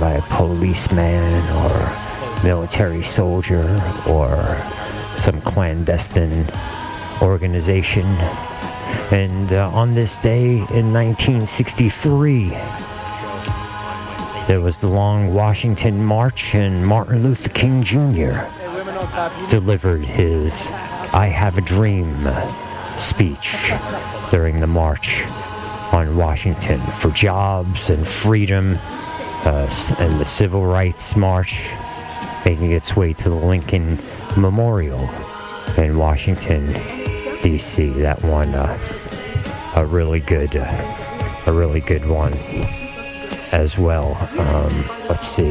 by a policeman or military soldier or some clandestine organization. And on this day in 1963, there was the long Washington March, and Martin Luther King Jr. delivered his I Have a Dream speech during the March on Washington for jobs and freedom, and the Civil Rights March making its way to the Lincoln Memorial in Washington, D.C. That one, a really good one as well. Let's see.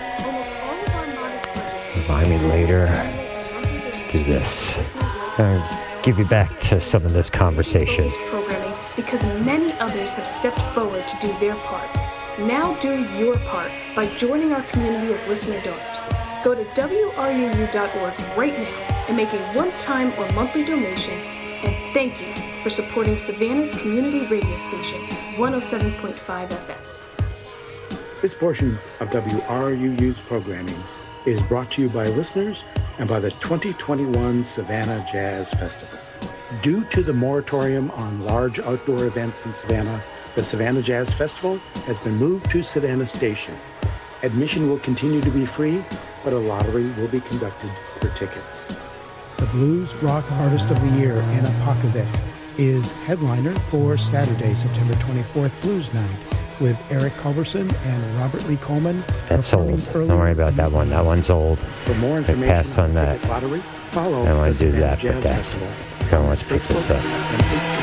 Remind me later. Let's do this. Give you back to some of this conversation. Programming because many others have stepped forward to do their part. Now do your part by joining our community of listener donors. Go to WRUU.org right now and make a one-time or monthly donation. And thank you for supporting Savannah's community radio station, 107.5 FM. This portion of WRUU's programming is brought to you by listeners and by the 2021 Savannah Jazz Festival. Due to the moratorium on large outdoor events in Savannah, the Savannah Jazz Festival has been moved to Savannah Station. Admission will continue to be free, but a lottery will be conducted for tickets. The Blues Rock Artist of the Year, Anna Pakovic, is headliner for Saturday, September 24th Blues Night, with Eric Culberson and Robert Lee Coleman. That's old. Don't worry about that one. That one's old. For more information pass on that. lottery, follow I don't want to do that, Jazz but that's... Festival. Come on, let's put this up.